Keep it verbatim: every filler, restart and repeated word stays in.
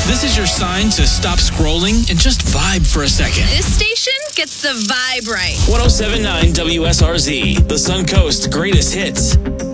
This is your sign to stop scrolling and just vibe for a second. This station gets the vibe right. one oh seven point nine W S R Z, the Suncoast greatest hits.